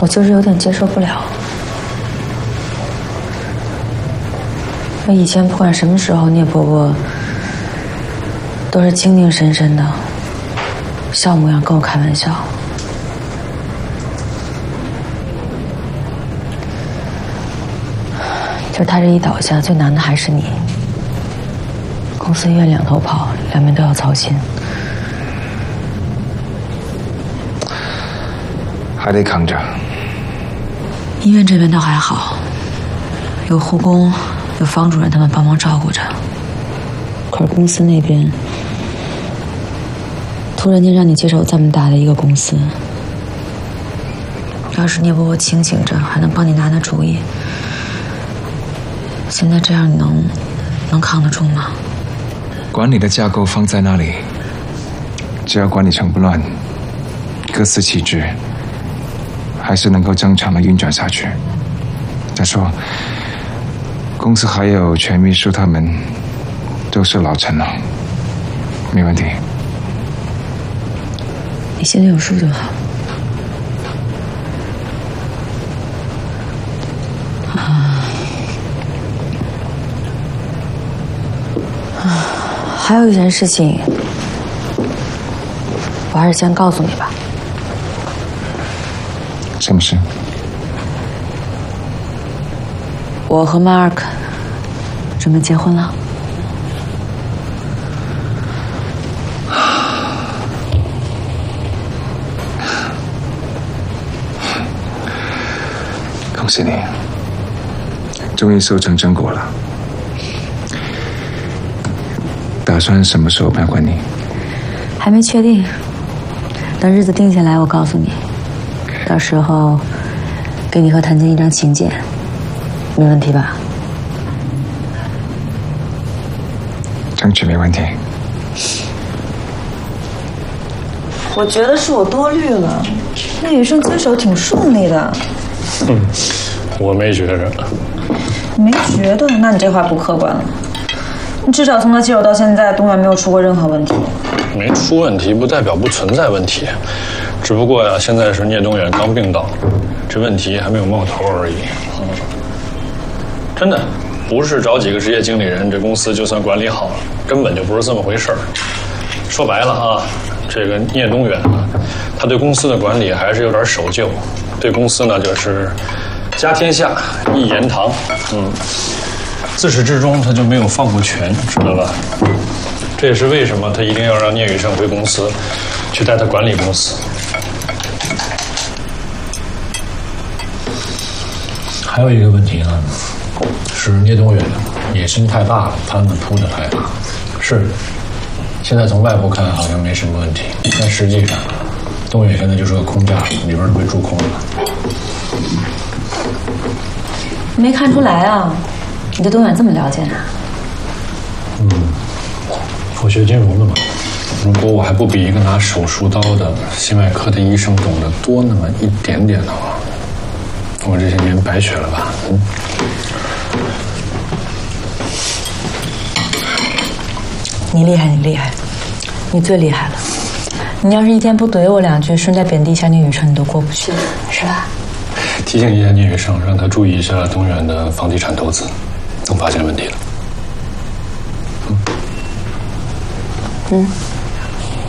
我就是有点接受不了。我以前不管什么时候，聂婆婆都是精精神神的，笑模样跟我开玩笑。就是她这一倒下，最难的还是你。公司医院两头跑，两边都要操心。 还得扛着。 医院这边倒还好，有护工，有方主任他们帮忙照顾着。可是公司那边，突然间让你接手这么大的一个公司，要是聂伯伯清醒着，还能帮你拿拿主意。现在这样，你能扛得住吗？ 管理的架构放在那里，只要管理层不乱，各司其职。还是能够正常的运转下去。再说，公司还有全秘书，他们都是老臣了，没问题。 你心里有数就好。还有一件事情，我还是先告诉你吧。 什么事？ 我和 Mark 准备结婚了。 恭喜你，终于收成正果了。打算什么时候办婚礼？ 还没确定，等日子定下来，我告诉你。到时候给你和谭健一张请柬，没问题吧？ 争取没问题。 我觉得是我多虑了，那女生接手挺顺利的。 我没觉着。 没觉得？那你这话不客观了。你至少从他接手到现在，东远没有出过任何问题。 没出问题不代表不存在问题，只不过呀，现在是聂东远刚病倒，这问题还没有冒头而已。真的，不是找几个职业经理人，这公司就算管理好了，根本就不是这么回事儿。说白了啊，这个聂东远啊，他对公司的管理还是有点守旧，对公司呢就是家天下一言堂，自始至终他就没有放过权，知道吧？这也是为什么他一定要让聂宇胜回公司，去带他管理公司。还有一个问题呢，是聂东远野心太大了，摊子铺得太大。是，现在从外部看好像没什么问题，但实际上，东远现在就是个空架，里边都被蛀空了。 没看出来啊，你对东远这么了解啊？ 我学金融的嘛，如果我还不比一个拿手术刀的心外科的医生懂得多那么一点点的话，我这些年白学了吧？ 你厉害，你厉害，你最厉害了。你要是一天不怼我两句，顺带贬低一下聂宇胜，你都过不去，是吧？ 提醒一下聂宇胜，让他注意一下东远的房地产投资，总发现问题了。